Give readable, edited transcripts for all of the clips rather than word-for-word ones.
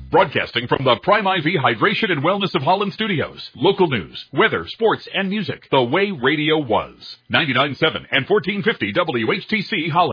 Broadcasting from the Prime IV Hydration and Wellness of Holland studios. Local news, weather, sports, and music. The way radio was. 99.7 and 1450 WHTC Holland.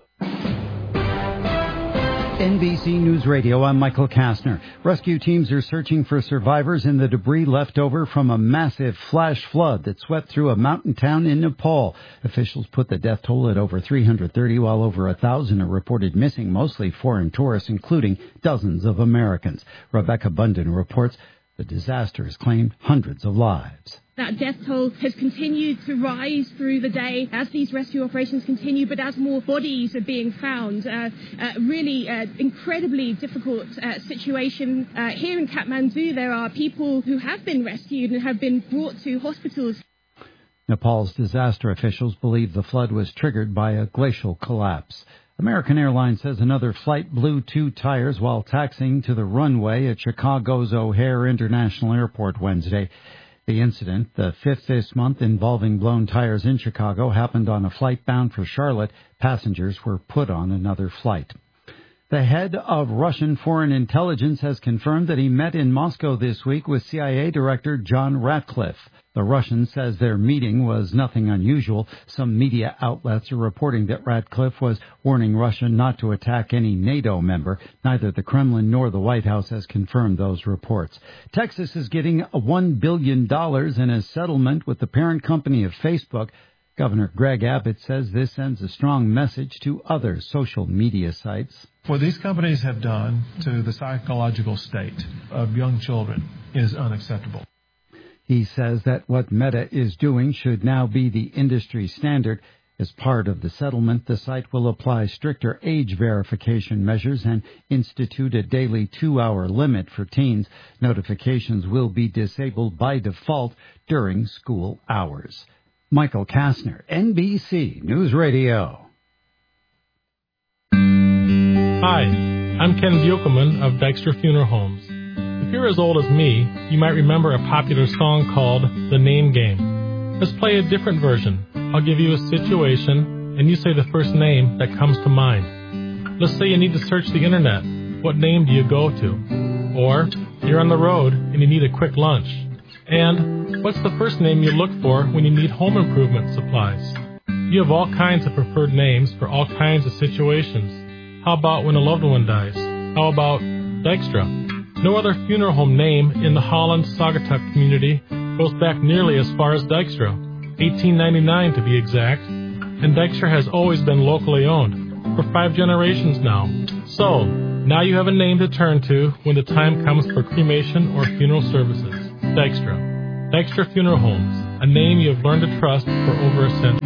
NBC News Radio, I'm Michael Kastner. Rescue teams are searching for survivors in the debris left over from a massive flash flood that swept through a mountain town in Nepal. Officials put the death toll at over 330, while over 1,000 are reported missing, mostly foreign tourists, including dozens of Americans. Rebecca Bunden reports the disaster has claimed hundreds of lives. That death toll has continued to rise through the day as these rescue operations continue, but as more bodies are being found. Really incredibly difficult situation. Here in Kathmandu, there are people who have been rescued and have been brought to hospitals. Nepal's disaster officials believe the flood was triggered by a glacial collapse. American Airlines says another flight blew 2 tires while taxiing to the runway at Chicago's O'Hare International Airport Wednesday. The incident, the 5th this month involving blown tires in Chicago, happened on a flight bound for Charlotte. Passengers were put on another flight. The head of Russian foreign intelligence has confirmed that he met in Moscow this week with CIA Director John Ratcliffe. The Russian says their meeting was nothing unusual. Some media outlets are reporting that Ratcliffe was warning Russia not to attack any NATO member. Neither the Kremlin nor the White House has confirmed those reports. Texas is getting $1 billion in a settlement with the parent company of Facebook. Governor Greg Abbott says this sends a strong message to other social media sites. What these companies have done to the psychological state of young children is unacceptable. He says that what Meta is doing should now be the industry standard. As part of the settlement, the site will apply stricter age verification measures and institute a daily 2-hour limit for teens. Notifications will be disabled by default during school hours. Michael Kastner, NBC News Radio. Hi, I'm Ken Buchelman of Dykstra Funeral Homes. If you're as old as me, you might remember a popular song called The Name Game. Let's play a different version. I'll give you a situation, and you say the first name that comes to mind. Let's say you need to search the internet. What name do you go to? Or you're on the road and you need a quick lunch. And what's the first name you look for when you need home improvement supplies? You have all kinds of preferred names for all kinds of situations. How about when a loved one dies? How about Dykstra? No other funeral home name in the Holland-Saugatuck community goes back nearly as far as Dykstra, 1899 to be exact, and Dykstra has always been locally owned, for 5 generations now. So, now you have a name to turn to when the time comes for cremation or funeral services. Dykstra. Dykstra Funeral Homes, a name you have learned to trust for over a century.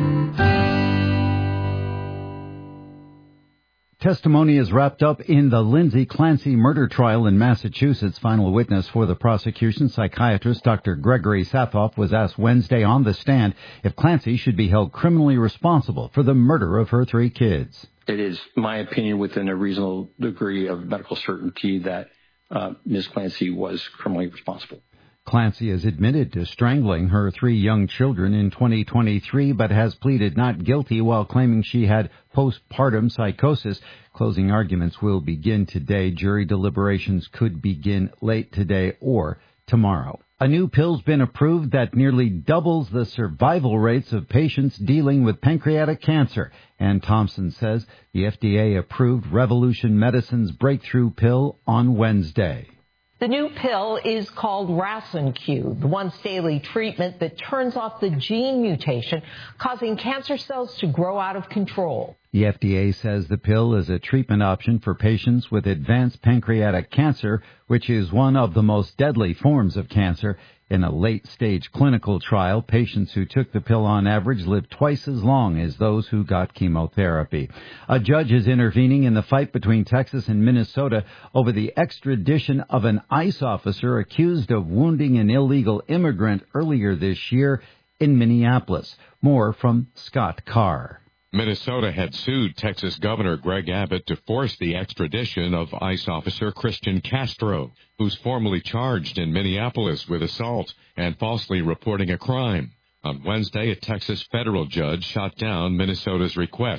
Testimony is wrapped up in the Lindsay Clancy murder trial in Massachusetts. Final witness for the prosecution, psychiatrist Dr. Gregory Sathoff, was asked Wednesday on the stand if Clancy should be held criminally responsible for the murder of her 3 kids. It is my opinion within a reasonable degree of medical certainty that Ms. Clancy was criminally responsible. Clancy has admitted to strangling her 3 young children in 2023, but has pleaded not guilty while claiming she had postpartum psychosis. Closing arguments will begin today. Jury deliberations could begin late today or tomorrow. A new pill's been approved that nearly doubles the survival rates of patients dealing with pancreatic cancer. Ann Thompson says the FDA approved Revolution Medicine's breakthrough pill on Wednesday. The new pill is called Rasenq, the once-daily treatment that turns off the gene mutation, causing cancer cells to grow out of control. The FDA says the pill is a treatment option for patients with advanced pancreatic cancer, which is one of the most deadly forms of cancer. In a late-stage clinical trial, patients who took the pill on average lived twice as long as those who got chemotherapy. A judge is intervening in the fight between Texas and Minnesota over the extradition of an ICE officer accused of wounding an illegal immigrant earlier this year in Minneapolis. More from Scott Carr. Minnesota had sued Texas Governor Greg Abbott to force the extradition of ICE officer Christian Castro, who's formally charged in Minneapolis with assault and falsely reporting a crime. On Wednesday, a Texas federal judge shot down Minnesota's request.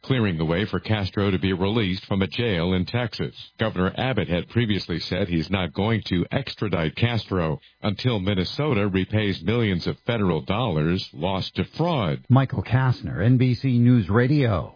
clearing the way for Castro to be released from a jail in Texas. Governor Abbott had previously said he's not going to extradite Castro until Minnesota repays millions of federal dollars lost to fraud. Michael Kastner, NBC News Radio.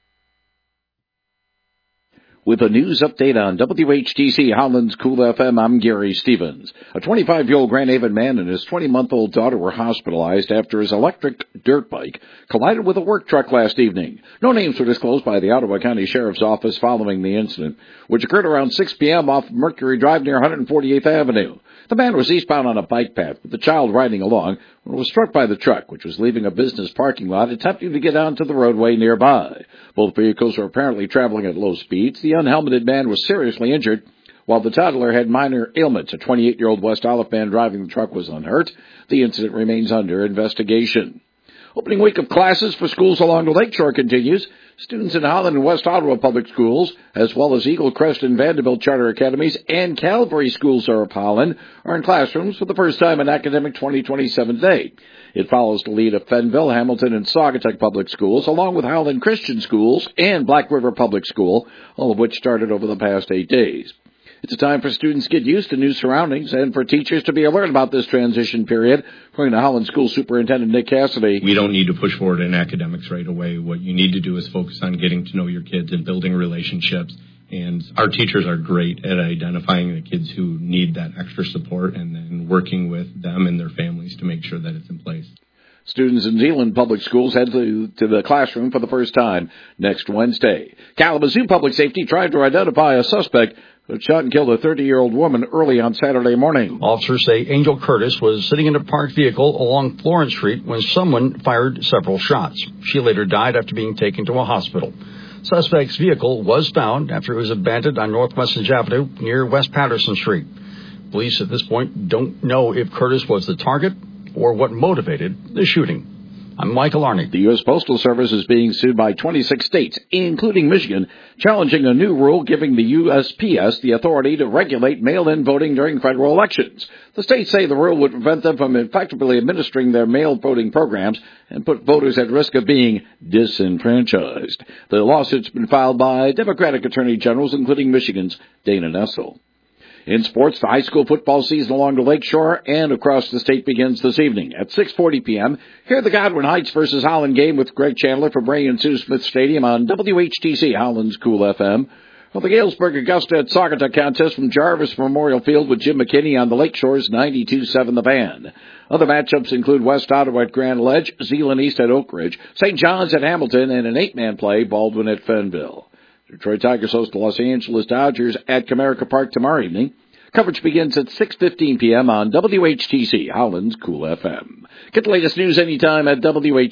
With a news update on WHTC Holland's Cool FM, I'm Gary Stevens. A 25-year-old Grand Haven man and his 20-month-old daughter were hospitalized after his electric dirt bike collided with a work truck last evening. No names were disclosed by the Ottawa County Sheriff's Office following the incident, which occurred around 6 p.m. off Mercury Drive near 148th Avenue. The man was eastbound on a bike path with the child riding along when it was struck by the truck, which was leaving a business parking lot attempting to get onto the roadway nearby. Both vehicles were apparently traveling at low speeds. The unhelmeted man was seriously injured, while the toddler had minor ailments. A 28-year-old West Olive man driving the truck was unhurt. The incident remains under investigation. Opening week of classes for schools along the Lakeshore continues. Students in Holland and West Ottawa Public Schools, as well as Eagle Crest and Vanderbilt Charter Academies and Calvary Schools of Holland, are in classrooms for the first time in academic 2027 date. It follows the lead of Fenville, Hamilton, and Saugatuck Public Schools, along with Holland Christian Schools and Black River Public School, all of which started over the past 8 days. It's a time for students to get used to new surroundings and for teachers to be alert about this transition period, according to Holland School Superintendent Nick Cassidy. We don't need to push forward in academics right away. What you need to do is focus on getting to know your kids and building relationships. And our teachers are great at identifying the kids who need that extra support and then working with them and their families to make sure that it's in place. Students in Zeeland Public Schools head to the classroom for the first time next Wednesday. Kalamazoo Public Safety tried to identify a suspect who shot and killed a 30-year-old woman early on Saturday morning. Officers say Angel Curtis was sitting in a parked vehicle along Florence Street when someone fired several shots. She later died after being taken to a hospital. Suspect's vehicle was found after it was abandoned on Northwest Avenue near West Patterson Street. Police at this point don't know if Curtis was the target or what motivated the shooting. I'm Michael Arney. The U.S. Postal Service is being sued by 26 states, including Michigan, challenging a new rule giving the USPS the authority to regulate mail-in voting during federal elections. The states say the rule would prevent them from effectively administering their mail voting programs and put voters at risk of being disenfranchised. The lawsuit's been filed by Democratic attorney generals, including Michigan's Dana Nessel. In sports, the high school football season along the Lakeshore and across the state begins this evening. At 6:40 p.m., hear the Godwin Heights versus Holland game with Greg Chandler from Ray and Sue Smith Stadium on WHTC Holland's Cool FM. Well, the Galesburg Augusta at Saugatuck contest from Jarvis Memorial Field with Jim McKinney on the Lakeshore's 92.7 The Van. Other matchups include West Ottawa at Grand Ledge, Zeeland East at Oak Ridge, St. John's at Hamilton, and an 8-man play, Baldwin at Fenville. Detroit Tigers host the Los Angeles Dodgers at Comerica Park tomorrow evening. Coverage begins at 6:15 p.m. on WHTC Holland's Cool FM. Get the latest news anytime at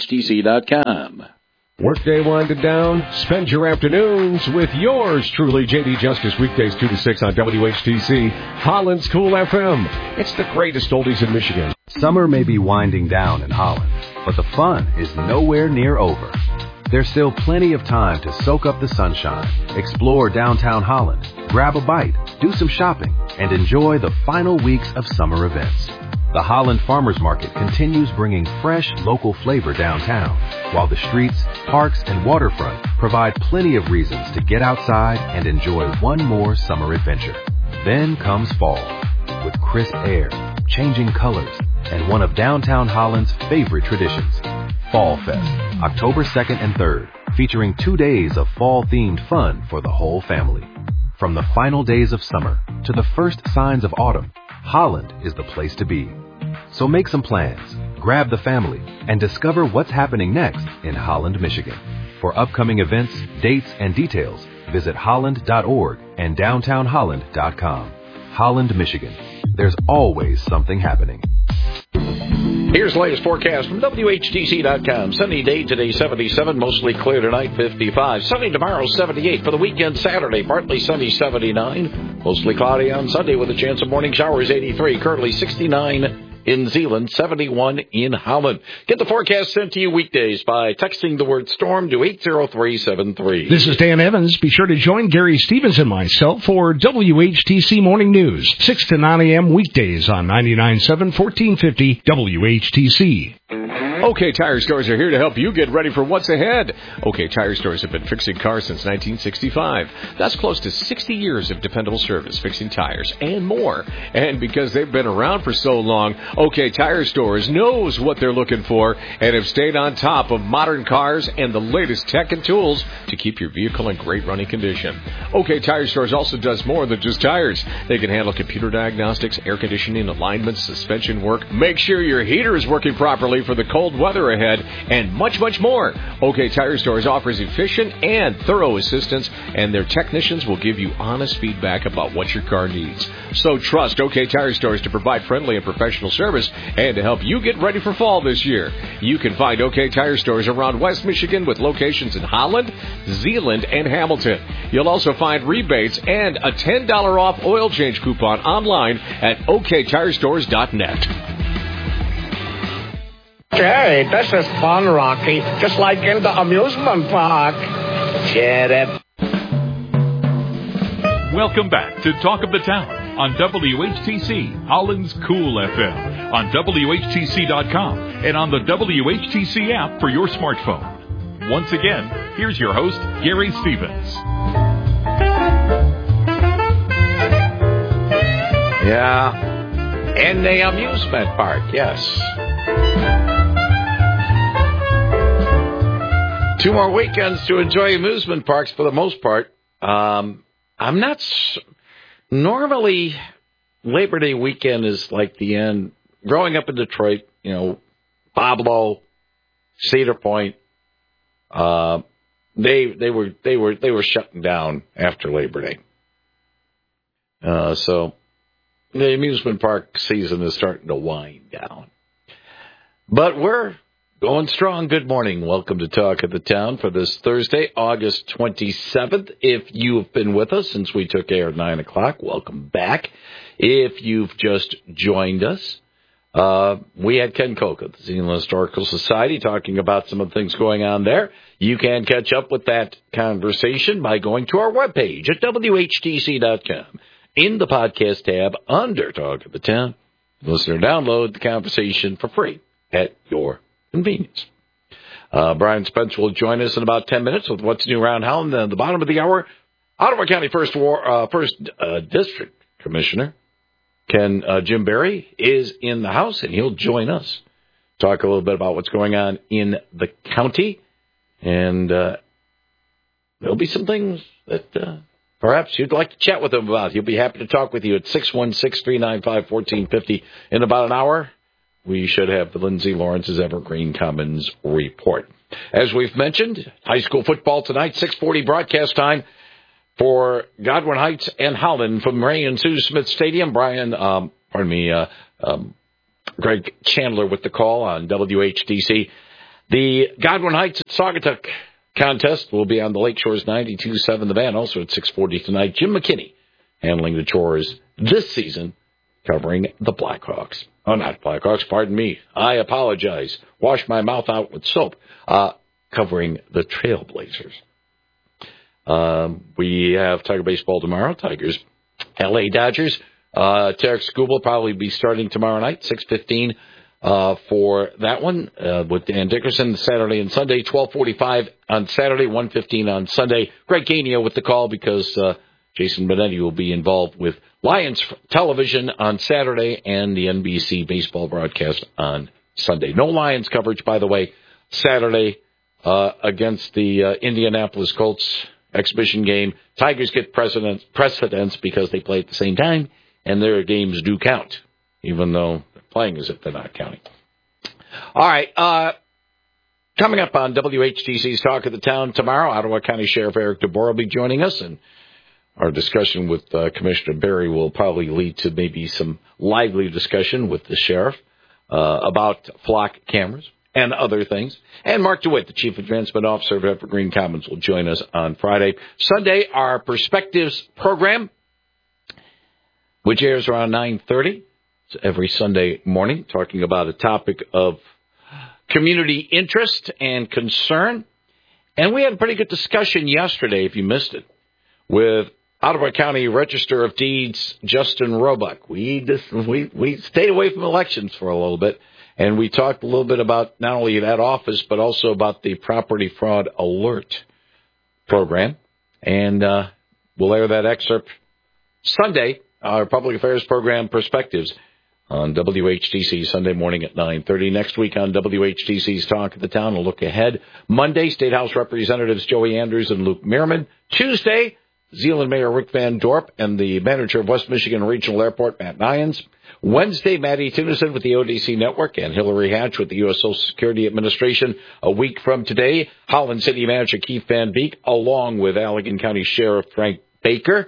WHTC.com. Workday winded down. Spend your afternoons with yours truly, J.D. Justice, weekdays 2 to 6 on WHTC Holland's Cool FM. It's the greatest oldies in Michigan. Summer may be winding down in Holland, but the fun is nowhere near over. There's still plenty of time to soak up the sunshine, explore downtown Holland, grab a bite, do some shopping, and enjoy the final weeks of summer events. The Holland Farmers Market continues bringing fresh, local flavor downtown, while the streets, parks, and waterfront provide plenty of reasons to get outside and enjoy one more summer adventure. Then comes fall, with crisp air, changing colors, and one of downtown Holland's favorite traditions, Fall Fest, October 2nd and 3rd, featuring 2 days of fall-themed fun for the whole family. From the final days of summer to the first signs of autumn, Holland is the place to be. So make some plans, grab the family, and discover what's happening next in Holland, Michigan. For upcoming events, dates, and details, visit holland.org and downtownholland.com. Holland, Michigan. There's always something happening. Here's the latest forecast from WHTC.com. Sunny day today, 77. Mostly clear tonight, 55. Sunny tomorrow, 78. For the weekend, Saturday, partly sunny, 79. Mostly cloudy on Sunday with a chance of morning showers, 83. Currently 69 in Zeeland, 71 in Holland. Get the forecast sent to you weekdays by texting the word storm to 80373. This is Dan Evans. Be sure to join Gary Stevens and myself for WHTC Morning News, 6 to 9 a.m. weekdays on 99.7 1450 WHTC. OK Tire Stores are here to help you get ready for what's ahead. OK Tire Stores have been fixing cars since 1965. That's close to 60 years of dependable service, fixing tires and more. And because they've been around for so long, OK Tire Stores knows what they're looking for and have stayed on top of modern cars and the latest tech and tools to keep your vehicle in great running condition. OK Tire Stores also does more than just tires. They can handle computer diagnostics, air conditioning, alignments, suspension work, make sure your heater is working properly for the cold weather ahead, and much, much more. OK Tire Stores offers efficient and thorough assistance, and their technicians will give you honest feedback about what your car needs. So trust OK Tire Stores to provide friendly and professional service and to help you get ready for fall this year. You can find OK Tire Stores around West Michigan with locations in Holland, Zeeland, and Hamilton. You'll also find rebates and a $10 off oil change coupon online at oktirestores.net. Hey, this is fun, Rocky. Just like in the amusement park. Get it? Welcome back to Talk of the Town on WHTC, Holland's Cool FM, on WHTC.com, and on the WHTC app for your smartphone. Once again, here's your host, Gary Stevens. Yeah, in the amusement park, yes. 2 more weekends to enjoy amusement parks for the most part. I'm not... Normally, Labor Day weekend is like the end. Growing up in Detroit, Pablo, Cedar Point, they were shutting down after Labor Day. So the amusement park season is starting to wind down. But we're going strong. Good morning. Welcome to Talk of the Town for this Thursday, August 27th. If you've been with us since we took air at 9 o'clock, welcome back. If you've just joined us, we had Ken Koch of the Zeeland Historical Society talking about some of the things going on there. You can catch up with that conversation by going to our webpage at WHTC.com. In the podcast tab under Talk of the Town, listen or download the conversation for free at your convenience. Brian Spence will join us in about 10 minutes with What's New Around Holland. At the bottom of the hour, Ottawa County First District Commissioner Jim Berry is in the house, and he'll join us. Talk a little bit about what's going on in the county, and there'll be some things that perhaps you'd like to chat with him about. He'll be happy to talk with you at 616-395-1450 in about an hour. We should have the Lindsay Lawrence's Evergreen Commons report. As we've mentioned, high school football tonight, 6:40 broadcast time for Godwin Heights and Holland from Ray and Sue Smith Stadium. Greg Chandler with the call on WHTC. The Godwin Heights at Saugatuck contest will be on the Lakeshores 92.7 The Van, also at 6:40 tonight. Jim McKinney handling the chores this season, covering the Blackhawks. Oh, not Blackhawks, pardon me. I apologize. Wash my mouth out with soap. Covering the Trailblazers. We have Tiger baseball tomorrow. Tigers, L.A. Dodgers. Tarek Scoop will probably be starting tomorrow night, 6:15 for that one with Dan Dickerson Saturday and Sunday, 12:45 on Saturday, 1:15 on Sunday. Greg Gania with the call because Jason Benetti will be involved with Lions television on Saturday and the NBC baseball broadcast on Sunday. No Lions coverage, by the way, Saturday against the Indianapolis Colts exhibition game. Tigers get precedence because they play at the same time, and their games do count, even though they're playing as if they're not counting. All right. Coming up on WHTC's Talk of the Town tomorrow, Ottawa County Sheriff Eric DeBoer will be joining us, and our discussion with Commissioner Berry will probably lead to maybe some lively discussion with the sheriff about flock cameras and other things. And Mark DeWitt, the Chief Advancement Officer of Evergreen Commons, will join us on Friday. Sunday, our Perspectives program, which airs around 9:30 every Sunday morning, talking about a topic of community interest and concern. And we had a pretty good discussion yesterday, if you missed it, with Ottawa County Register of Deeds Justin Roebuck. We stayed away from elections for a little bit And we talked a little bit about not only that office, but also about the Property Fraud Alert program. And we'll air that excerpt Sunday, our Public Affairs Program Perspectives on WHTC Sunday morning at 9:30. Next week on WHTC's Talk of the Town, a look ahead. Monday, State House Representatives Joey Andrews and Luke Mehrman. Tuesday, Zeeland Mayor Rick Van Dorp and the manager of West Michigan Regional Airport, Matt Nyans. Wednesday, Maddie Tunison with the ODC Network and Hillary Hatch with the U.S. Social Security Administration. A week from today, Holland City Manager Keith Van Beek, along with Allegan County Sheriff Frank Baker,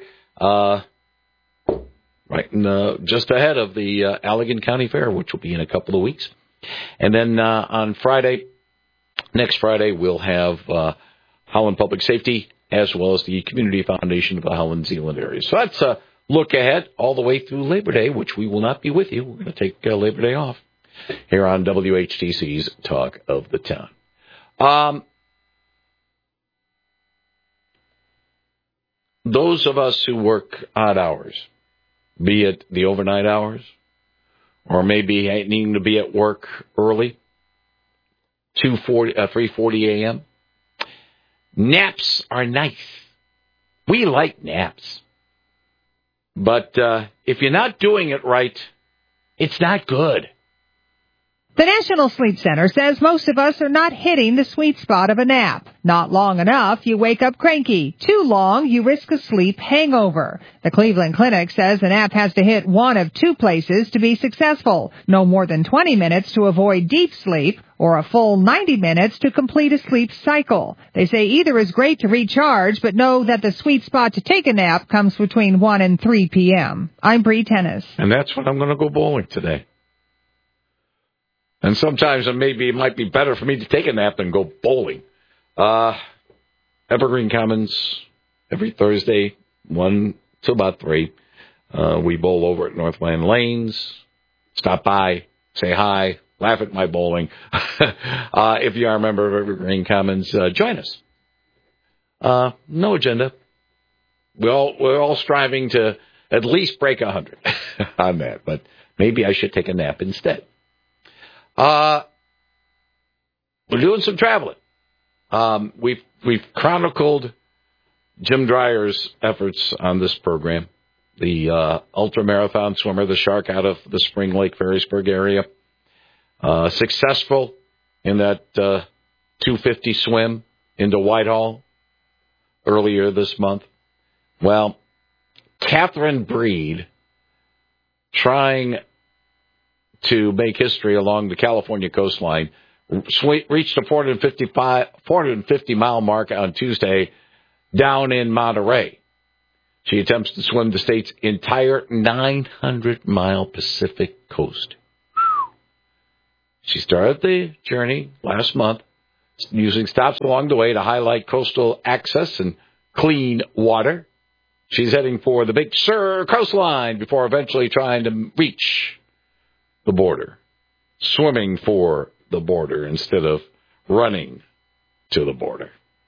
just ahead of the Allegan County Fair, which will be in a couple of weeks. And then on Friday, next Friday, we'll have Holland Public Safety as well as the Community Foundation of the Holland-Zeeland area. So that's a look ahead all the way through Labor Day, which we will not be with you. We're going to take Labor Day off here on WHTC's Talk of the Town. Those of us who work odd hours, be it the overnight hours or maybe needing to be at work early, 3:40 a.m., naps are nice. We like naps. But if you're not doing it right, it's not good. The National Sleep Center says most of us are not hitting the sweet spot of a nap. Not long enough, you wake up cranky. Too long, you risk a sleep hangover. The Cleveland Clinic says the nap has to hit one of two places to be successful. No more than 20 minutes to avoid deep sleep, or a full 90 minutes to complete a sleep cycle. They say either is great to recharge, but know that the sweet spot to take a nap comes between 1 and 3 p.m. I'm Bree Tennis. And that's when I'm going to go bowling today. And sometimes it might be better for me to take a nap than go bowling. Evergreen Commons, every Thursday, 1 to about 3. We bowl over at Northland Lanes. Stop by, say hi, laugh at my bowling. If you are a member of Evergreen Commons, join us. No agenda. We're all striving to at least break 100 on that, but maybe I should take a nap instead. We're doing some traveling. We've chronicled Jim Dreyer's efforts on this program. The ultramarathon swimmer, the shark out of the Spring Lake Ferrisburg area, successful in that 250 swim into Whitehall earlier this month. Well, Catherine Breed, trying to make history along the California coastline, reached a 450-mile mark on Tuesday down in Monterey. She attempts to swim the state's entire 900-mile Pacific coast. She started the journey last month, using stops along the way to highlight coastal access and clean water. She's heading for the Big Sur coastline before eventually trying to reach the border, swimming for the border instead of running to the border.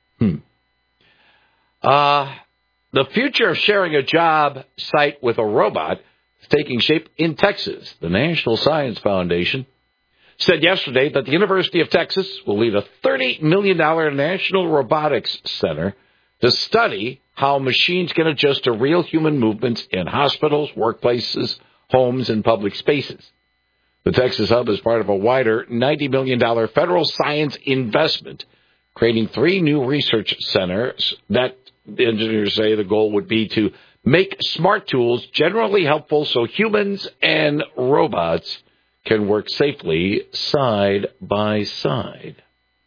The future of sharing a job site with a robot is taking shape in Texas. The National Science Foundation said yesterday that the University of Texas will lead a $30 million National Robotics Center to study how machines can adjust to real human movements in hospitals, workplaces, homes, and public spaces. The Texas Hub is part of a wider $90 million federal science investment, creating 3 new research centers that the engineers say the goal would be to make smart tools generally helpful so humans and robots can work safely side by side.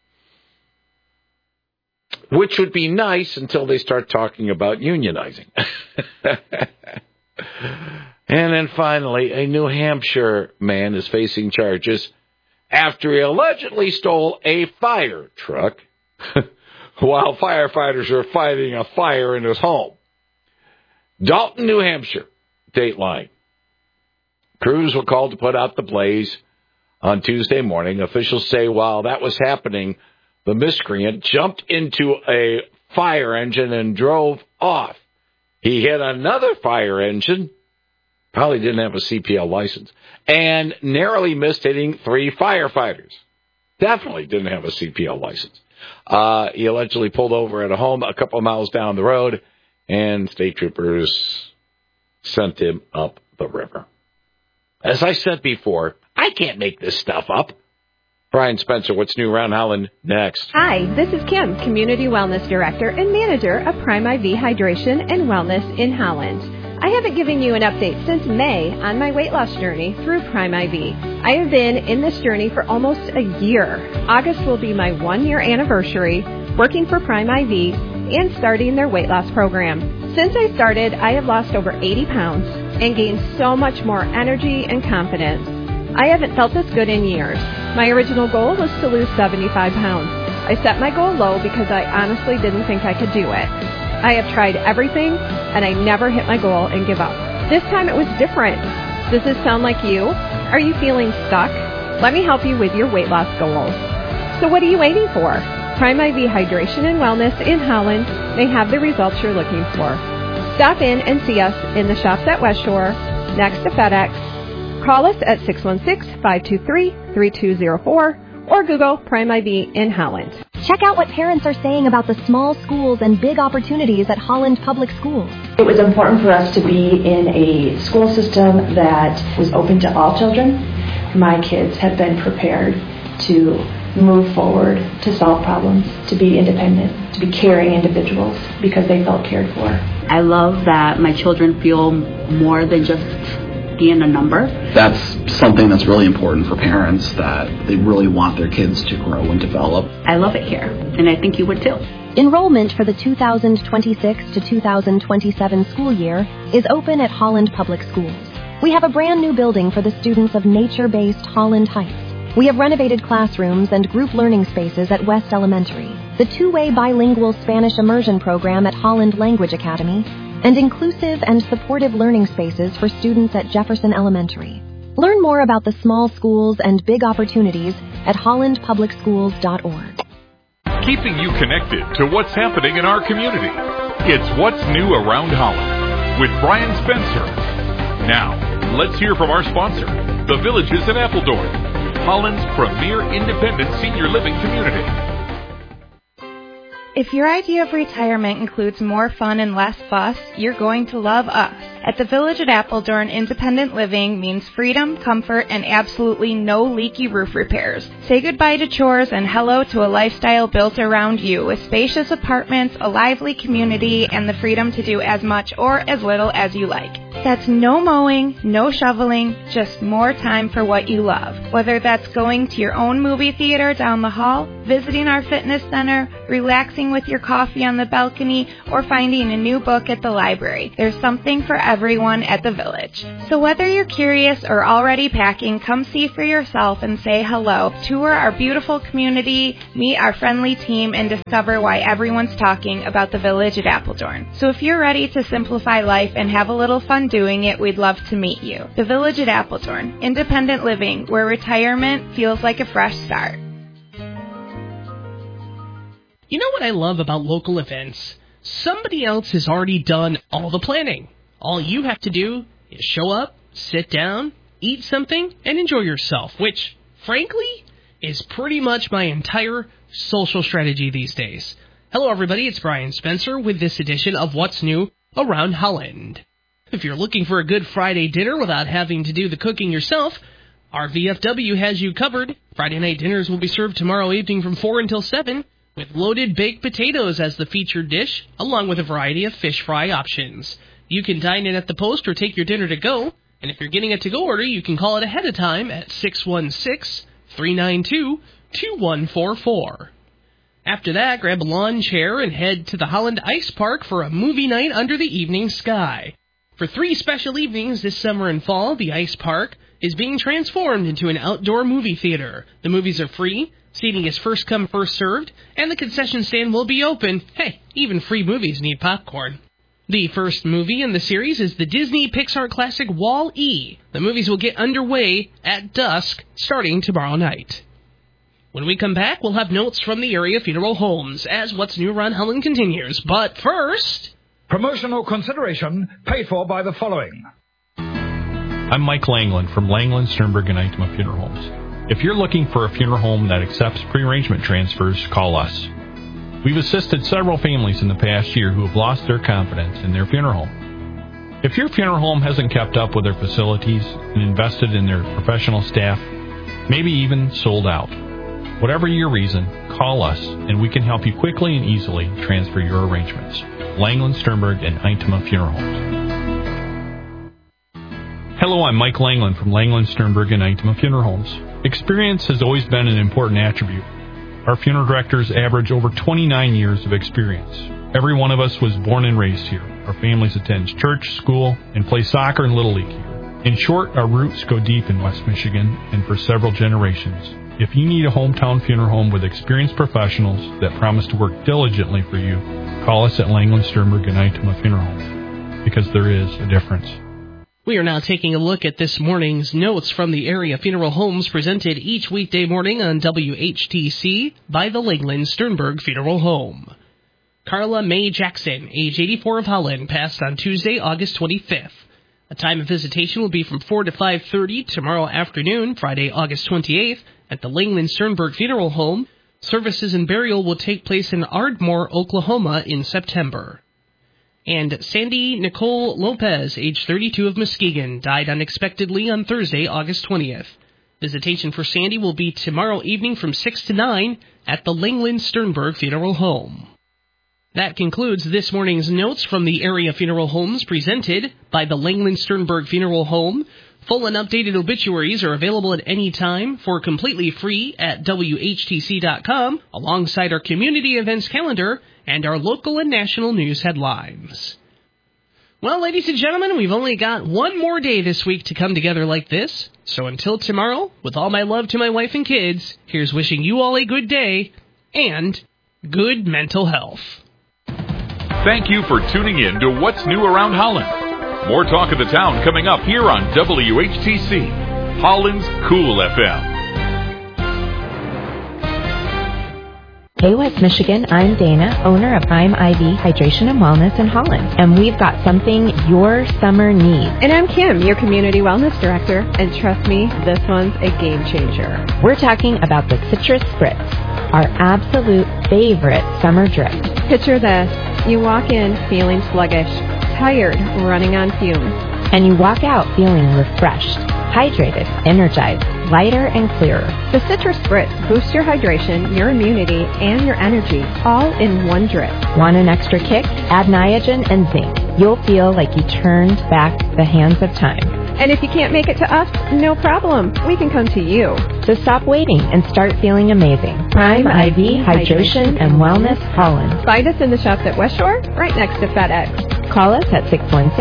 Which would be nice until they start talking about unionizing. And then finally, a New Hampshire man is facing charges after he allegedly stole a fire truck while firefighters are fighting a fire in his home. Dalton, New Hampshire, Dateline. Crews were called to put out the blaze on Tuesday morning. Officials say while that was happening, the miscreant jumped into a fire engine and drove off. He hit another fire engine Probably didn't have a CPL license. And narrowly missed hitting 3 firefighters. Definitely didn't have a CPL license. He allegedly pulled over at a home a couple of miles down the road, and state troopers sent him up the river. As I said before, I can't make this stuff up. Brian Spencer, what's new around Holland? Next. Hi, this is Kim, Community Wellness Director and Manager of Prime IV Hydration and Wellness in Holland. I haven't given you an update since May on my weight loss journey through Prime IV. I have been in this journey for almost a year. August will be my 1-year anniversary working for Prime IV and starting their weight loss program. Since I started, I have lost over 80 pounds and gained so much more energy and confidence. I haven't felt this good in years. My original goal was to lose 75 pounds. I set my goal low because I honestly didn't think I could do it. I have tried everything, and I never hit my goal and give up. This time it was different. Does this sound like you? Are you feeling stuck? Let me help you with your weight loss goals. So what are you waiting for? Prime IV Hydration and Wellness in Holland may have the results you're looking for. Stop in and see us in the shops at West Shore, next to FedEx. Call us at 616-523-3204 or Google Prime IV in Holland. Check out what parents are saying about the small schools and big opportunities at Holland Public Schools. It was important for us to be in a school system that was open to all children. My kids have been prepared to move forward, to solve problems, to be independent, to be caring individuals because they felt cared for. I love that my children feel more than just being a number. That's something that's really important for parents, that they really want their kids to grow and develop. I love it here, and I think you would too. Enrollment for the 2026 to 2027 school year is open at Holland Public Schools. We have a brand new building for the students of nature-based Holland Heights. We have renovated classrooms and group learning spaces at West Elementary, the 2-way bilingual Spanish immersion program at Holland Language Academy, and inclusive and supportive learning spaces for students at Jefferson Elementary. Learn more about the small schools and big opportunities at hollandpublicschools.org. Keeping you connected to what's happening in our community. It's What's New Around Holland with Brian Spencer. Now, let's hear from our sponsor, the Villages at Appledorn, Holland's premier independent senior living community. If your idea of retirement includes more fun and less fuss, you're going to love us. At the Village at Appledorn, independent living means freedom, comfort, and absolutely no leaky roof repairs. Say goodbye to chores and hello to a lifestyle built around you with spacious apartments, a lively community, and the freedom to do as much or as little as you like. That's no mowing, no shoveling, just more time for what you love. Whether that's going to your own movie theater down the hall, visiting our fitness center, relaxing with your coffee on the balcony, or finding a new book at the library, there's something for everyone at the Village. So whether you're curious or already packing, come see for yourself and say hello. Tour our beautiful community, meet our friendly team, and discover why everyone's talking about the Village at Appledorn. So if you're ready to simplify life and have a little fun doing it, we'd love to meet you. The Village at Appledorn, independent living, where retirement feels like a fresh start. You know what I love about local events? Somebody else has already done all the planning. All you have to do is show up, sit down, eat something, and enjoy yourself, which, frankly, is pretty much my entire social strategy these days. Hello, everybody. It's Brian Spencer with this edition of What's New Around Holland. If you're looking for a good Friday dinner without having to do the cooking yourself, our VFW has you covered. Friday night dinners will be served tomorrow evening from 4 until 7, with loaded baked potatoes as the featured dish, along with a variety of fish fry options. You can dine in at the post or take your dinner to go, and if you're getting a to-go order, you can call it ahead of time at 616-392-2144. After that, grab a lawn chair and head to the Holland Ice Park for a movie night under the evening sky. For 3 special evenings this summer and fall, the Ice Park is being transformed into an outdoor movie theater. The movies are free, seating is first come, first served, and the concession stand will be open. Hey, even free movies need popcorn. The first movie in the series is the Disney Pixar classic Wall-E. The movies will get underway at dusk, starting tomorrow night. When we come back, we'll have notes from the area funeral homes as What's New Around Holland continues. But first... Promotional consideration paid for by the following. I'm Mike Langland from Langland, Sternberg, and Itema Funeral Homes. If you're looking for a funeral home that accepts pre-arrangement transfers, call us. We've assisted several families in the past year who have lost their confidence in their funeral home. If your funeral home hasn't kept up with their facilities and invested in their professional staff, maybe even sold out, whatever your reason, call us and we can help you quickly and easily transfer your arrangements. Langland, Sternberg, and Itema Funeral Homes. Hello, I'm Mike Langland from Langland, Sternberg, and Itema Funeral Homes. Experience has always been an important attribute. Our funeral directors average over 29 years of experience. Every one of us was born and raised here. Our families attend church, school, and play soccer and Little League here. In short, our roots go deep in West Michigan and for several generations. If you need a hometown funeral home with experienced professionals that promise to work diligently for you, call us at Langland, Sternberg, and Itema Funeral Homes, because there is a difference. We are now taking a look at this morning's notes from the area funeral homes presented each weekday morning on WHTC by the Langland Sternberg Funeral Home. Carla Mae Jackson, age 84 of Holland, passed on Tuesday, August 25th. A time of visitation will be from 4 to 5:30 tomorrow afternoon, Friday, August 28th, at the Langland Sternberg Funeral Home. Services and burial will take place in Ardmore, Oklahoma in September. And Sandy Nicole Lopez, age 32 of Muskegon, died unexpectedly on Thursday, August 20th. Visitation for Sandy will be tomorrow evening from 6 to 9 at the Langland Sternberg Funeral Home. That concludes this morning's notes from the area funeral homes presented by the Langland Sternberg Funeral Home. Full and updated obituaries are available at any time for completely free at WHTC.com, alongside our community events calendar and our local and national news headlines. Well, ladies and gentlemen, we've only got one more day this week to come together like this. So until tomorrow, with all my love to my wife and kids, here's wishing you all a good day and good mental health. Thank you for tuning in to What's New Around Holland. More talk of the town coming up here on WHTC, Holland's Cool FM. Hey West Michigan, I'm Dana, owner of Prime IV Hydration and Wellness in Holland, and we've got something your summer needs. And I'm Kim, your Community Wellness Director, and trust me, this one's a game changer. We're talking about the Citrus Spritz, our absolute favorite summer drip. Picture this, you walk in feeling sluggish, tired, running on fumes. And you walk out feeling refreshed, hydrated, energized, lighter and clearer. The Citrus Spritz boosts your hydration, your immunity, and your energy, all in one drip. Want an extra kick? Add Niagen and zinc. You'll feel like you turned back the hands of time. And if you can't make it to us, no problem. We can come to you. So stop waiting and start feeling amazing. Prime IV Hydration and Wellness Holland. Find us in the shops at West Shore, right next to FedEx. Call us at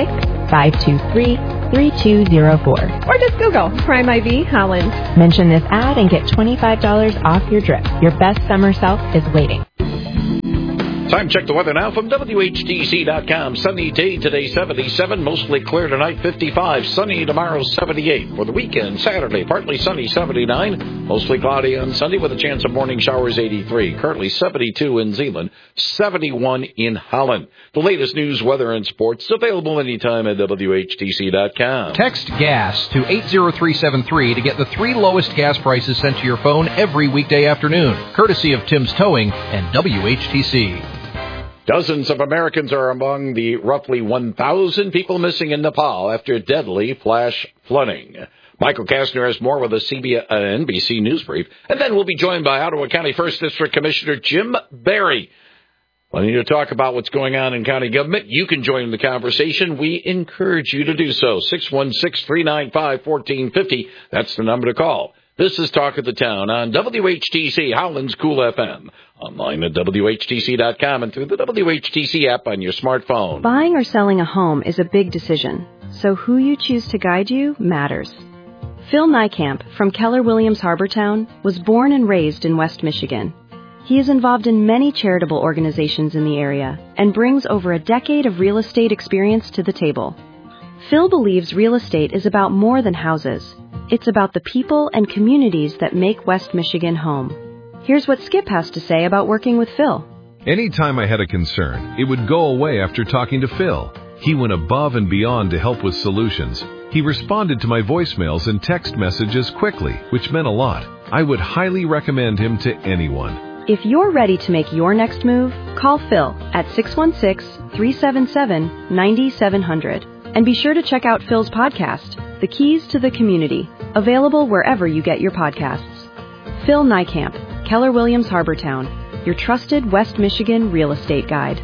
616-523-3204. Or just Google Prime IV Holland. Mention this ad and get $25 off your drip. Your best summer self is waiting. Time check the weather now from WHTC.com. Sunny day today, 77. Mostly clear tonight, 55. Sunny tomorrow, 78. For the weekend, Saturday, partly sunny, 79. Mostly cloudy on Sunday with a chance of morning showers, 83. Currently 72 in Zeeland, 71 in Holland. The latest news, weather, and sports available anytime at WHTC.com. Text GAS to 80373 to get the 3 lowest gas prices sent to your phone every weekday afternoon, courtesy of Tim's Towing and WHTC. Dozens of Americans are among the roughly 1,000 people missing in Nepal after deadly flash flooding. Michael Kastner has more with a NBC News Brief, and then we'll be joined by Ottawa County 1st District Commissioner Jim Barry. Plenty to talk about what's going on in county government. You can join the conversation. We encourage you to do so. 616-395-1450. That's the number to call. This is Talk of the Town on WHTC, Holland's Cool FM. Online at WHTC.com and through the WHTC app on your smartphone. Buying or selling a home is a big decision, so who you choose to guide you matters. Phil Niekamp from Keller Williams Harbortown was born and raised in West Michigan. He is involved in many charitable organizations in the area and brings over a decade of real estate experience to the table. Phil believes real estate is about more than houses. It's about the people and communities that make West Michigan home. Here's what Skip has to say about working with Phil. Anytime I had a concern, it would go away after talking to Phil. He went above and beyond to help with solutions. He responded to my voicemails and text messages quickly, which meant a lot. I would highly recommend him to anyone. If you're ready to make your next move, call Phil at 616-377-9700. And be sure to check out Phil's podcast, The Keys to the Community, available wherever you get your podcasts. Phil Niekamp, Keller Williams Harbortown, your trusted West Michigan real estate guide.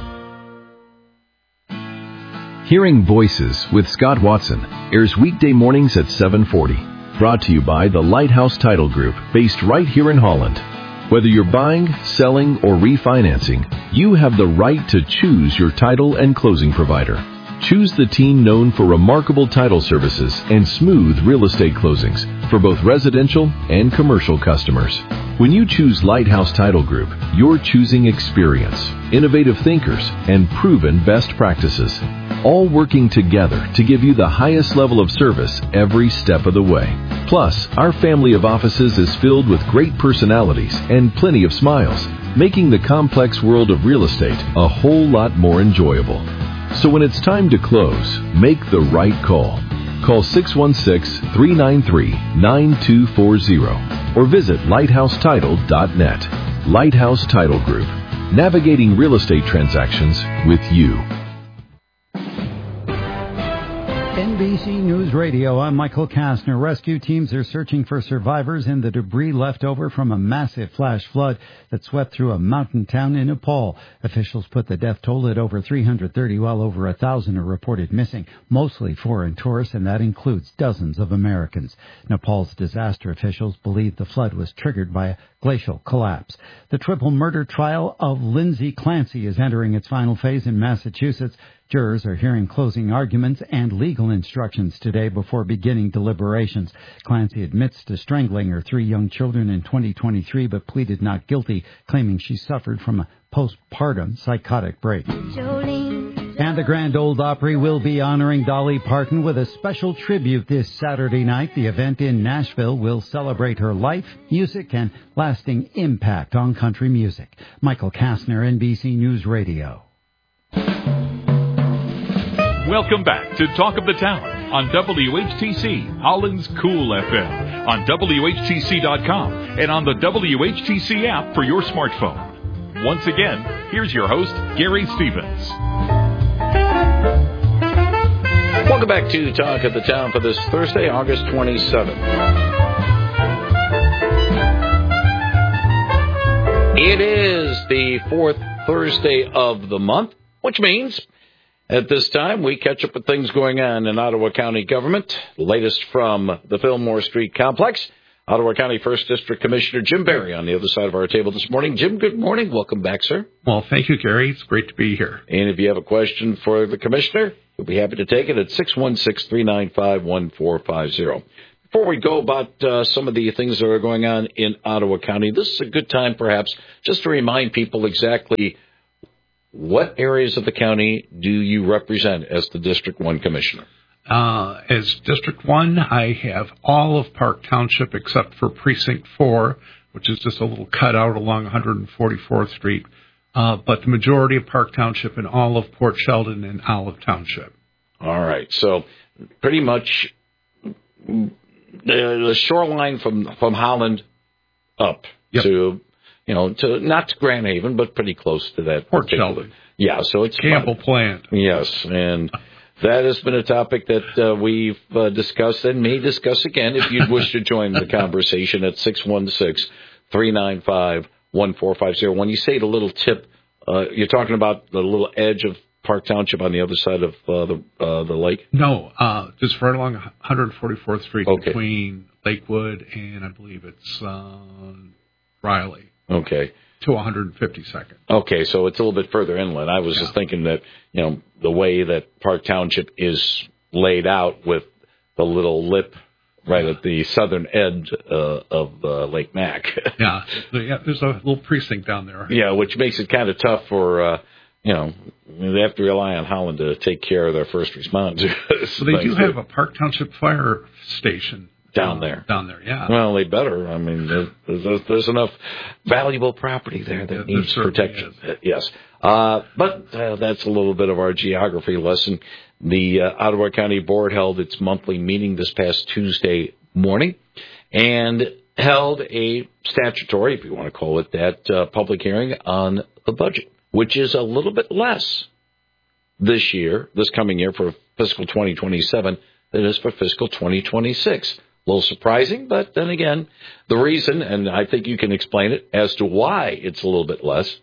Hearing Voices with Scott Watson airs weekday mornings at 7:40. Brought to you by the Lighthouse Title Group, based right here in Holland. Whether you're buying, selling, or refinancing, you have the right to choose your title and closing provider. Choose the team known for remarkable title services and smooth real estate closings for both residential and commercial customers. When you choose Lighthouse Title Group, you're choosing experience, innovative thinkers, and proven best practices, all working together to give you the highest level of service every step of the way. Plus, our family of offices is filled with great personalities and plenty of smiles, making the complex world of real estate a whole lot more enjoyable. So when it's time to close, make the right call. Call 616-393-9240 or visit lighthousetitle.net. Lighthouse Title Group, navigating real estate transactions with you. NBC News Radio, I'm Michael Kastner. Rescue teams are searching for survivors in the debris left over from a massive flash flood that swept through a mountain town in Nepal. Officials put the death toll at over 330, while over 1,000 are reported missing, mostly foreign tourists, and that includes dozens of Americans. Nepal's disaster officials believe the flood was triggered by a glacial collapse. The triple murder trial of Lindsay Clancy is entering its final phase in Massachusetts. Jurors are hearing closing arguments and legal instructions today before beginning deliberations. Clancy admits to strangling her 3 young children in 2023, but pleaded not guilty, claiming she suffered from a postpartum psychotic break. And the Grand Ole Opry will be honoring Dolly Parton with a special tribute this Saturday night. The event in Nashville will celebrate her life, music, and lasting impact on country music. Michael Kastner, NBC News Radio. Welcome back to Talk of the Town on WHTC, Holland's Cool FM, on WHTC.com, and on the WHTC app for your smartphone. Once again, here's your host, Gary Stevens. Welcome back to Talk of the Town for this Thursday, August 27th. It is the 4th Thursday of the month, which means at this time, we catch up with things going on in Ottawa County government. The latest from the Fillmore Street complex. Ottawa County 1st District Commissioner Jim Barry on the other side of our table this morning. Jim, good morning. Welcome back, sir. Well, thank you, Gary. It's great to be here. And if you have a question for the commissioner, we'll be happy to take it at 616-395-1450. Before we go about some of the things that are going on in Ottawa County, this is a good time perhaps just to remind people exactly what areas of the county do you represent as the District 1 Commissioner? As District 1, I have all of Park Township except for Precinct 4, which is just a little cutout along 144th Street, but the majority of Park Township and all of Port Sheldon and Olive Township. All right. So pretty much the shoreline from Holland up to... to not to Grand Haven, but pretty close to that. Port Sheldon. Yeah, so it's Campbell Plant. Yes, and that has been a topic that we've discussed and may discuss again if you'd wish to join the conversation at 616-395-1450. When you say the little tip, you're talking about the little edge of Park Township on the other side of the lake? No, just right along 144th Street between Lakewood and I believe it's Riley. Okay. To 152nd. Okay, so it's a little bit further inland. I was just thinking that, the way that Park Township is laid out with the little lip right at the southern edge of Lake Mac. Yeah, there's a little precinct down there. Yeah, which makes it kind of tough for, they have to rely on Holland to take care of their first responders. So they do have a Park Township fire station. down there. Down there, yeah. Well, they better. I mean, there's enough valuable property there that needs protection. Yes. But that's a little bit of our geography lesson. The Ottawa County Board held its monthly meeting this past Tuesday morning and held a statutory, if you want to call it that, public hearing on the budget, which is a little bit less this coming year for fiscal 2027 than it is for fiscal 2026. A little surprising, but then again, the reason, and I think you can explain it as to why it's a little bit less,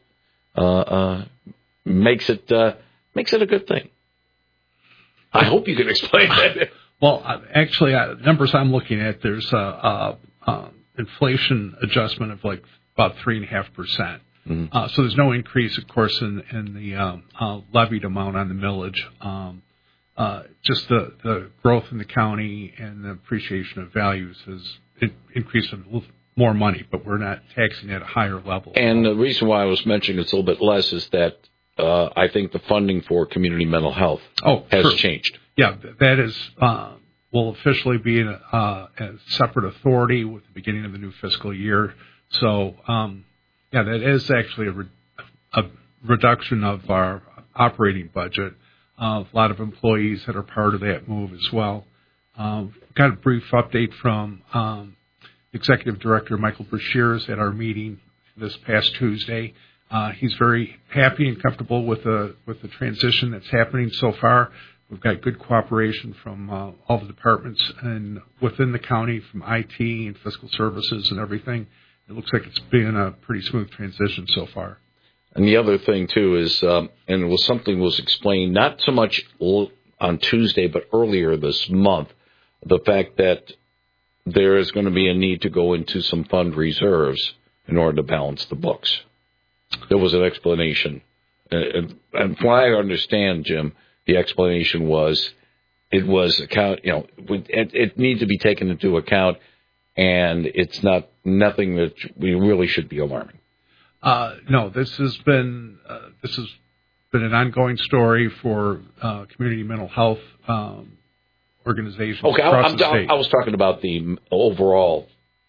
makes it a good thing. I hope you can explain that. Well, actually, numbers I'm looking at, there's a inflation adjustment of like about 3.5%. Mm-hmm. So there's no increase, of course, in the levied amount on the millage. Just the growth in the county and the appreciation of values has increased a little more money, but we're not taxing at a higher level. And the reason why I was mentioning it's a little bit less is that I think the funding for community mental health has changed. Yeah, that is will officially be a separate authority with the beginning of the new fiscal year. So, that is actually a reduction of our operating budget. A lot of employees that are part of that move as well. Got a brief update from Executive Director Michael Brashears at our meeting this past Tuesday. He's very happy and comfortable with the transition that's happening so far. We've got good cooperation from all the departments and within the county, from IT and fiscal services and everything. It looks like it's been a pretty smooth transition so far. And the other thing, too, is, and it was something was explained not so much on Tuesday, but earlier this month, the fact that there is going to be a need to go into some fund reserves in order to balance the books. There was an explanation. And from what I understand, Jim, the explanation was it was it needs to be taken into account, and it's nothing that we really should be alarming. No, this has been an ongoing story for community mental health organizations across the state. I was talking about the overall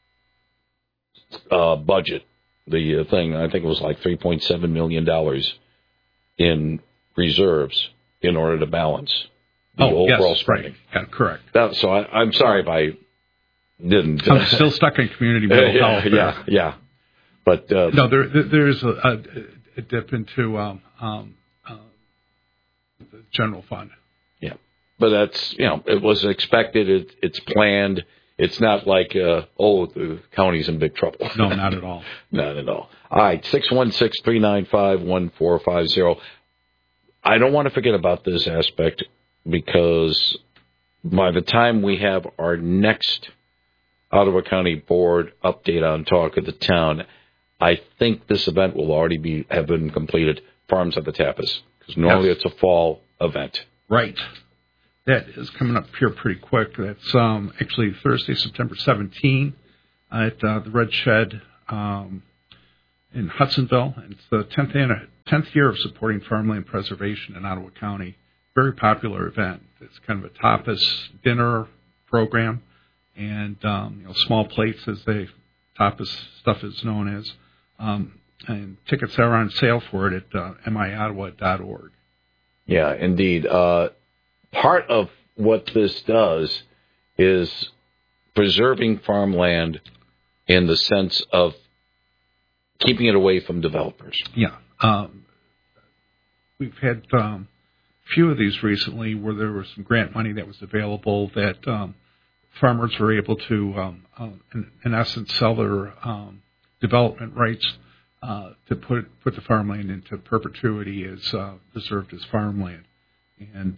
budget. The thing, I think it was like $3.7 million in reserves in order to balance the overall spending. Right. Yeah, correct. So I'm sorry if I didn't. I'm still stuck in community mental health. Yeah. But no, there's a dip into the general fund. Yeah, but that's it was expected. It's planned. It's not like the county's in big trouble. No, not at all. Not at all. All right, 616-395-1450. I don't want to forget about this aspect because by the time we have our next Ottawa County Board update on Talk of the Town, I think this event will already have been completed, Farms at the Tapas, because normally it's a fall event. Right. That is coming up here pretty quick. That's actually Thursday, September 17 at the Red Shed in Hudsonville. And it's the 10th year of supporting farmland preservation in Ottawa County. Very popular event. It's kind of a tapas dinner program and small plates, as the tapas stuff is known as. And tickets are on sale for it at miottawa.org. Yeah, indeed. Part of what this does is preserving farmland in the sense of keeping it away from developers. Yeah. We've had a few of these recently where there was some grant money that was available that farmers were able to, in essence, sell their development rights to put the farmland into perpetuity as preserved as farmland. And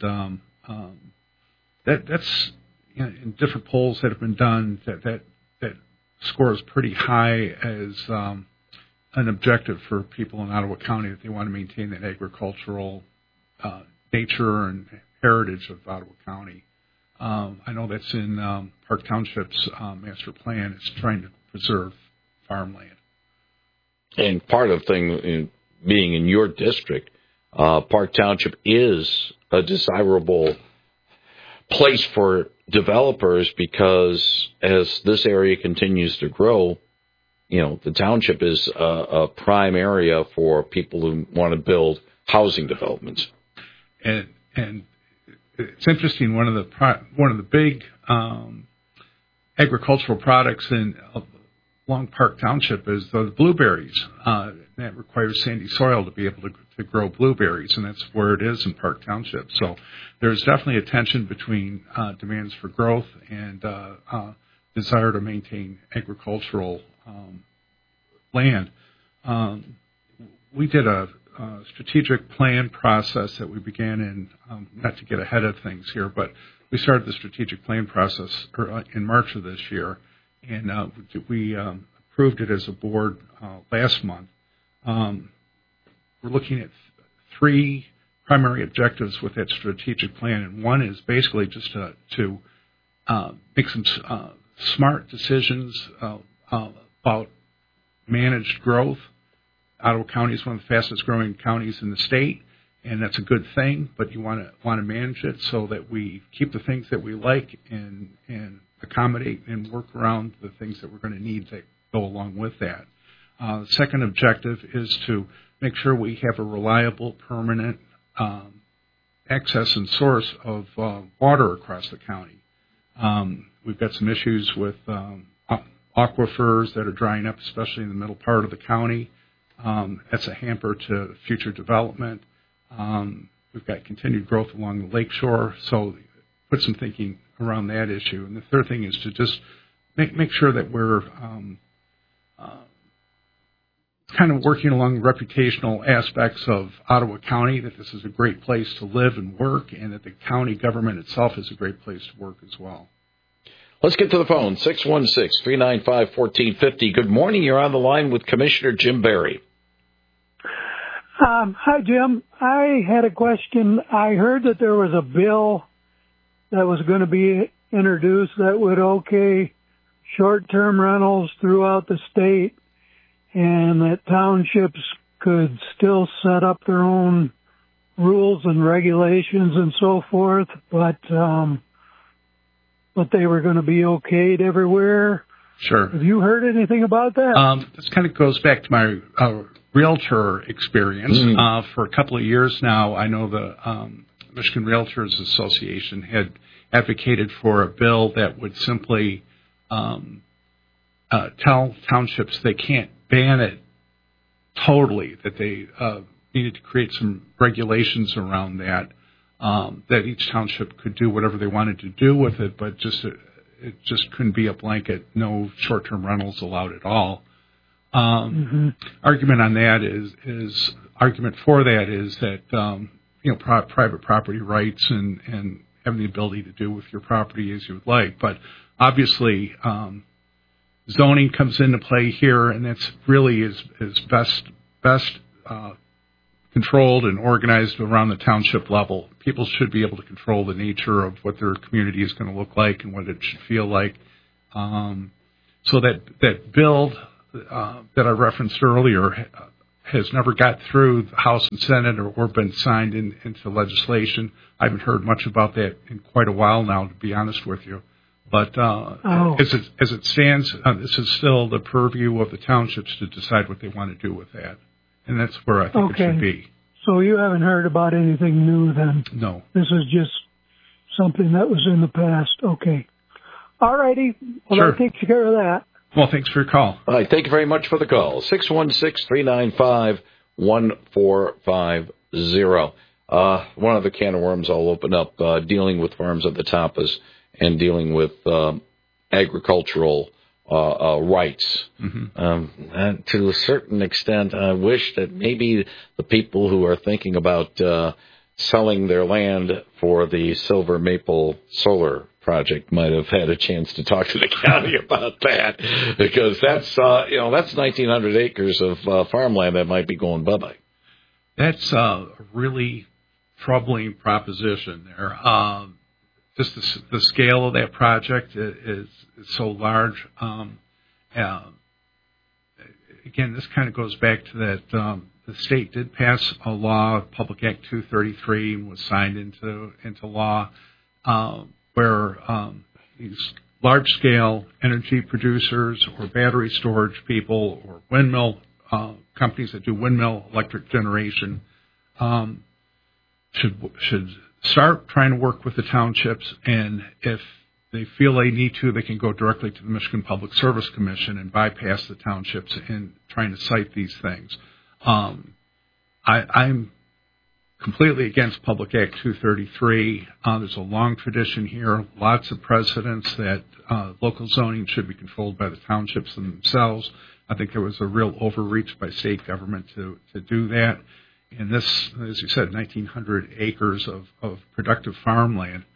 that's in different polls that have been done, that scores pretty high as an objective for people in Ottawa County, that they want to maintain that agricultural nature and heritage of Ottawa County. I know that's in Park Township's master plan. It's trying to preserve farmland. And part of being in your district, Park Township is a desirable place for developers because as this area continues to grow, the township is a prime area for people who want to build housing developments. And it's interesting. One of the big agricultural products in Long Park Township is the blueberries. That requires sandy soil to be able to grow blueberries, and that's where it is in Park Township. So there's definitely a tension between demands for growth and desire to maintain agricultural land. We did a strategic plan process that we began in, not to get ahead of things here, but we started the strategic plan process in March of this year, and we approved it as a board last month. We're looking at 3 primary objectives with that strategic plan, and one is basically just to make some smart decisions about managed growth. Ottawa County is one of the fastest growing counties in the state, and that's a good thing, but you want to manage it so that we keep the things that we like and accommodate and work around the things that we're going to need that go along with that. The second objective is to make sure we have a reliable, permanent access and source of water across the county. We've got some issues with aquifers that are drying up, especially in the middle part of the county. That's a hamper to future development. We've got continued growth along the lakeshore, so put some thinking around that issue. And the third thing is to just make sure that we're kind of working along the reputational aspects of Ottawa County, that this is a great place to live and work, and that the county government itself is a great place to work as well. Let's get to the phone, 616-395-1450. Good morning. You're on the line with Commissioner Jim Barry. Hi, Jim. I had a question. I heard that there was a bill that was going to be introduced that would okay short-term rentals throughout the state, and that townships could still set up their own rules and regulations and so forth, but they were going to be okayed everywhere. Sure. Have you heard anything about that? This kind of goes back to my realtor experience. Mm-hmm. For a couple of years now, I know the Michigan Realtors Association had advocated for a bill that would simply tell townships they can't ban it totally, that they needed to create some regulations around that, that each township could do whatever they wanted to do with it, but it just couldn't be a blanket, no short-term rentals allowed at all. Argument on that is argument for that is that private property rights and having the ability to do with your property as you would like, but obviously zoning comes into play here, and that's really is best controlled and organized around the township level. People should be able to control the nature of what their community is going to look like and what it should feel like. So that bill that I referenced earlier has never got through the House and Senate or been signed into legislation. I haven't heard much about that in quite a while now, to be honest with you. But as it stands, this is still the purview of the townships to decide what they want to do with that. And that's where I think it should be. So you haven't heard about anything new then? No. This is just something that was in the past. Okay. All righty. Well, sure. That takes care of that. Well, thanks for your call. All right. Thank you very much for the call. 616-395-1450. One other can of worms I'll open up, dealing with farms at the Tapas and dealing with agricultural rights. And to a certain extent, I wish that maybe the people who are thinking about selling their land for the Silver Maple Solar Project might have had a chance to talk to the county about that, because that's 1,900 acres of farmland that might be going bye-bye. That's a really troubling proposition there. Just the scale of that project is so large. Again, this kind of goes back to that the state did pass a law, Public Act 233, and was signed into law. where these large-scale energy producers or battery storage people or windmill companies that do windmill electric generation should start trying to work with the townships, and if they feel they need to, they can go directly to the Michigan Public Service Commission and bypass the townships in trying to cite these things. I'm completely against Public Act 233. There's a long tradition here, lots of precedents that local zoning should be controlled by the townships themselves. I think there was a real overreach by state government to do that. And this, as you said, 1,900 acres of productive farmland.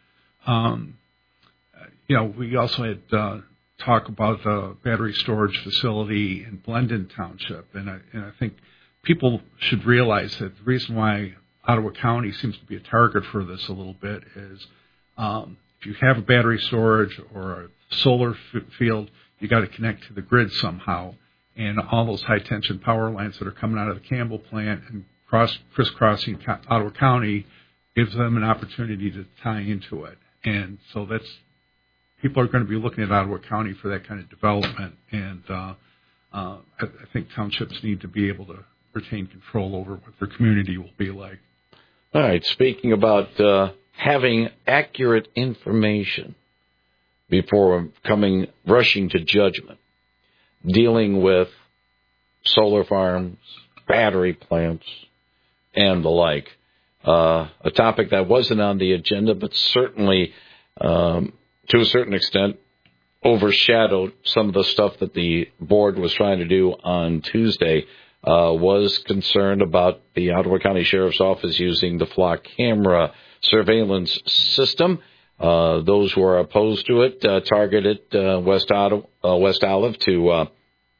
We also had talk about the battery storage facility in Blendon Township, and I think people should realize that the reason why Ottawa County seems to be a target for this a little bit is if you have a battery storage or a solar field, you got to connect to the grid somehow, and all those high tension power lines that are coming out of the Campbell plant and crisscrossing Ottawa County gives them an opportunity to tie into it, and so people are going to be looking at Ottawa County for that kind of development, and I think townships need to be able to retain control over what their community will be like. All right, speaking about having accurate information before rushing to judgment, dealing with solar farms, battery plants, and the like. A topic that wasn't on the agenda, but certainly to a certain extent overshadowed some of the stuff that the board was trying to do on Tuesday, was concerned about the Ottawa County Sheriff's Office using the flock camera surveillance system. Those who are opposed to it targeted West Olive to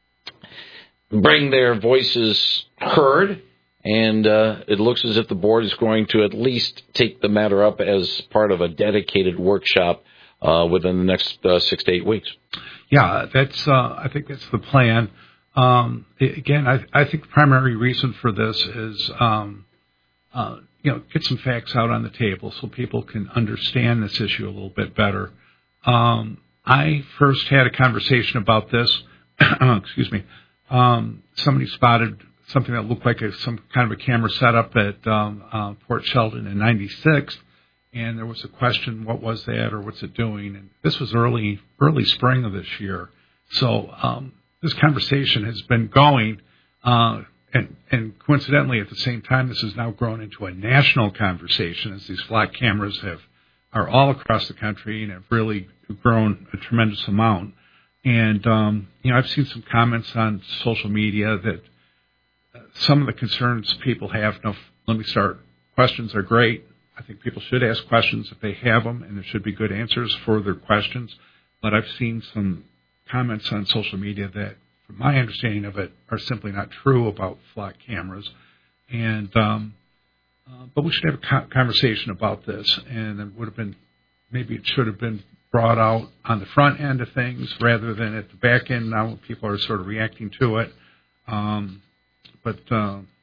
bring their voices heard, and it looks as if the board is going to at least take the matter up as part of a dedicated workshop within the next 6 to 8 weeks. Yeah, I think that's the plan. Again, I think the primary reason for this is, get some facts out on the table so people can understand this issue a little bit better. I first had a conversation about this. Excuse me. Somebody spotted something that looked like some kind of a camera setup at Port Sheldon in '96, and there was a question, what was that or what's it doing? And this was early spring of this year. So this conversation has been going, and coincidentally at the same time, this has now grown into a national conversation as these flock cameras are all across the country and have really grown a tremendous amount. And, I've seen some comments on social media that some of the concerns people have. Now, let me start. Questions are great. I think people should ask questions if they have them, and there should be good answers for their questions. But I've seen some comments on social media that, from my understanding of it, are simply not true about flock cameras. And but we should have a conversation about this, and it should have been brought out on the front end of things rather than at the back end. Now people are sort of reacting to it. But